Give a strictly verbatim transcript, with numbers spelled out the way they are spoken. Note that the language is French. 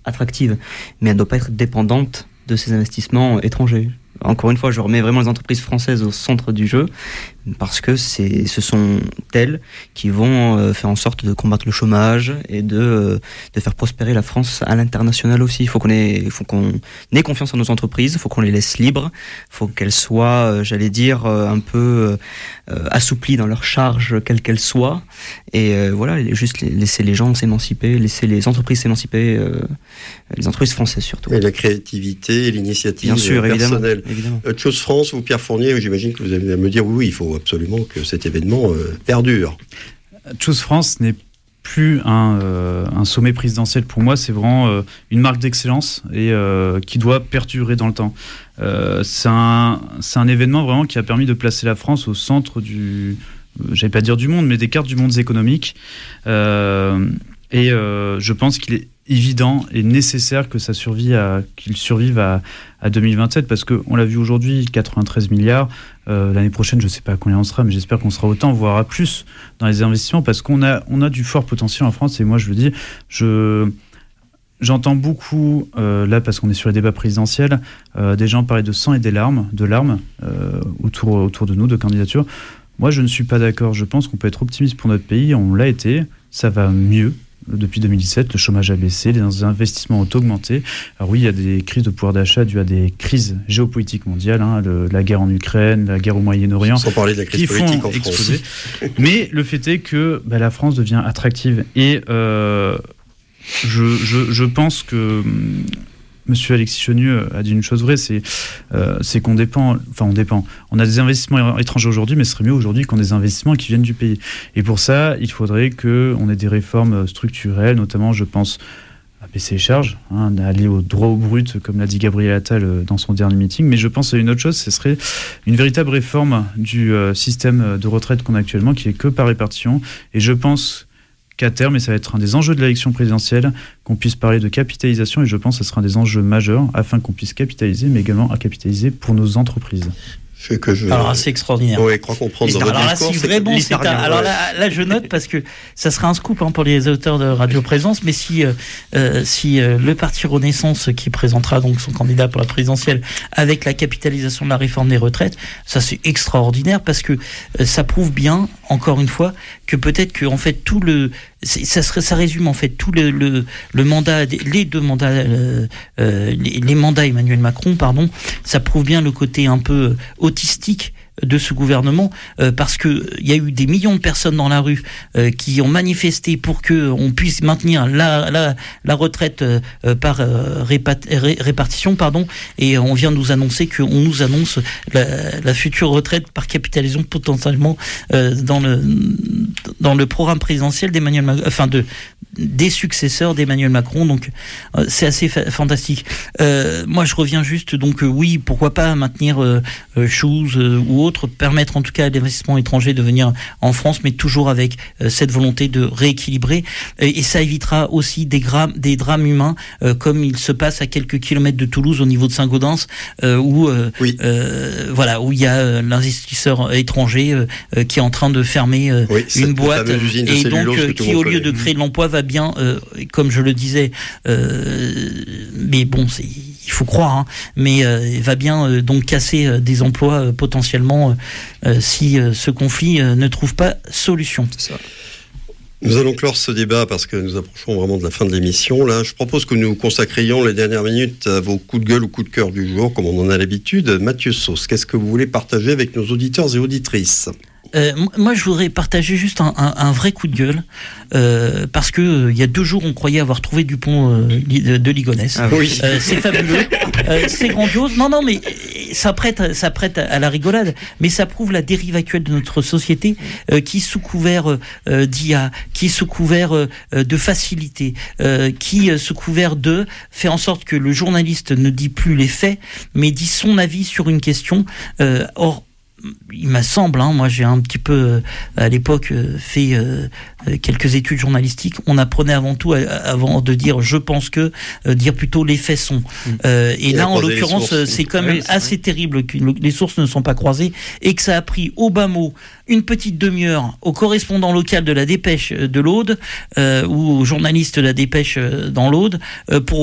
attractive, mais elle ne doit pas être dépendante de ces investissements étrangers. Encore une fois, je remets vraiment les entreprises françaises au centre du jeu, parce que c'est, ce sont elles qui vont euh, faire en sorte de combattre le chômage et de, euh, de faire prospérer la France à l'international aussi. Il faut qu'on ait, faut qu'on ait confiance en nos entreprises, il faut qu'on les laisse libres, il faut qu'elles soient, euh, j'allais dire, euh, un peu euh, assouplies dans leurs charges, quelles qu'elles soient. Et euh, voilà, juste laisser les gens s'émanciper, laisser les entreprises s'émanciper, euh, les entreprises françaises surtout. Et la créativité et l'initiative Bien sûr, personnelle. Évidemment, évidemment. Euh, Choose France, vous Pierre Fournier, j'imagine que vous allez me dire oui, oui, il faut absolument que cet événement euh, perdure. Choose France n'est plus un, euh, un sommet présidentiel pour moi, c'est vraiment euh, une marque d'excellence et euh, qui doit perdurer dans le temps. Euh, c'est, un, c'est un événement vraiment qui a permis de placer la France au centre du, euh, j'allais pas dire du monde, mais des cartes du monde économique. Euh, et euh, je pense qu'il est évident et nécessaire que ça survive à, qu'il survive à, à deux mille vingt-sept, parce qu'on l'a vu aujourd'hui, quatre-vingt-treize milliards. Euh, l'année prochaine, je ne sais pas à combien on sera, mais j'espère qu'on sera autant, voire à plus dans les investissements, parce qu'on a, on a du fort potentiel en France. Et moi, je le dis, je, j'entends beaucoup, euh, là, parce qu'on est sur les débats présidentiels, euh, des gens parler de sang et des larmes, de larmes euh, autour, autour de nous, de candidatures. Moi, je ne suis pas d'accord. Je pense qu'on peut être optimiste pour notre pays. On l'a été. Ça va mieux. Depuis deux mille dix-sept, le chômage a baissé, les investissements ont augmenté. Alors oui, il y a des crises de pouvoir d'achat dues à des crises géopolitiques mondiales, hein, le, la guerre en Ukraine, la guerre au Moyen-Orient, sans parler de la crise politique en France. Mais le fait est que bah, la France devient attractive. Et euh, je, je, je pense que Monsieur Alexis Chenu a dit une chose vraie, c'est, euh, c'est qu'on dépend, enfin on dépend. On a des investissements étrangers aujourd'hui, mais ce serait mieux aujourd'hui qu'on ait des investissements qui viennent du pays. Et pour ça, il faudrait qu'on ait des réformes structurelles, notamment, je pense, à baisser les charges, hein, à aller au droit au brut, comme l'a dit Gabriel Attal dans son dernier meeting. Mais je pense à une autre chose, ce serait une véritable réforme du euh, système de retraite qu'on a actuellement, qui est que par répartition. Et je pense qu'à terme, et ça va être un des enjeux de l'élection présidentielle, qu'on puisse parler de capitalisation, et je pense que ce sera un des enjeux majeurs, afin qu'on puisse capitaliser, mais également à capitaliser pour nos entreprises. Que je... Alors, c'est extraordinaire. Oui, je crois comprendre dans votre alors là, discours. si vraiment c'est un... Alors là, là, je note parce que ça sera un scoop hein, pour les auteurs de Radio Présence, mais si, euh, si euh, le parti Renaissance qui présentera donc son candidat pour la présidentielle avec la capitalisation de la réforme des retraites, ça c'est extraordinaire parce que euh, ça prouve bien, encore une fois, que peut-être que en fait tout le ça serait ça résume en fait tout le le, le mandat les deux mandats euh, euh, les, les mandats Emmanuel Macron pardon, ça prouve bien le côté un peu autistique de ce gouvernement euh, parce que il y a eu des millions de personnes dans la rue euh, qui ont manifesté pour que on puisse maintenir la la la retraite euh, par euh, répat- ré- répartition pardon et on vient de nous annoncer que on nous annonce la, la future retraite par capitalisation potentiellement euh, dans le dans le programme présidentiel d'Emmanuel Macron, enfin de des successeurs d'Emmanuel Macron, donc euh, c'est assez fa- fantastique. Euh, moi je reviens juste donc euh, oui pourquoi pas maintenir euh, euh, Choose euh, ou autre, permettre en tout cas à l'investissement étranger de venir en France, mais toujours avec euh, cette volonté de rééquilibrer et, et ça évitera aussi des, gra- des drames humains euh, comme il se passe à quelques kilomètres de Toulouse au niveau de Saint-Gaudens euh, où euh, oui. euh, voilà où il y a euh, l'investisseur étranger euh, euh, qui est en train de fermer euh, oui, une boîte et donc euh, qui au lieu de créer de l'emploi va bien euh, comme je le disais euh, mais bon c'est il faut croire, hein, mais euh, va bien euh, donc casser euh, des emplois euh, potentiellement euh, si euh, ce conflit euh, ne trouve pas solution. C'est ça. Nous allons clore ce débat parce que nous approchons vraiment de la fin de l'émission. Là, je propose que nous consacrions les dernières minutes à vos coups de gueule ou coups de cœur du jour, comme on en a l'habitude. Mathieu Sauce, qu'est-ce que vous voulez partager avec nos auditeurs et auditrices ? Euh, moi, je voudrais partager juste un, un, un vrai coup de gueule, euh, parce que euh, il y a deux jours, on croyait avoir trouvé Dupont euh, de, de Ligonnès. Ah oui. Euh, c'est fabuleux, euh, c'est grandiose. Non, non, mais ça prête, ça prête à la rigolade, mais ça prouve la dérive actuelle de notre société, euh, qui sous couvert euh, d'I A, qui sous couvert euh, de facilité, euh, qui euh, sous couvert de fait en sorte que le journaliste ne dit plus les faits, mais dit son avis sur une question. Euh, or il me semble, hein, moi j'ai un petit peu euh, à l'époque euh, fait euh, quelques études journalistiques, on apprenait avant tout, euh, avant de dire je pense que, euh, dire plutôt les faits sont. Euh, et, et là en l'occurrence c'est quand même oui, c'est assez vrai. terrible que les sources ne sont pas croisées et que ça a pris au bas mot une petite demi-heure au correspondant local de la Dépêche de l'Aude euh, ou au journaliste de la Dépêche dans l'Aude euh, pour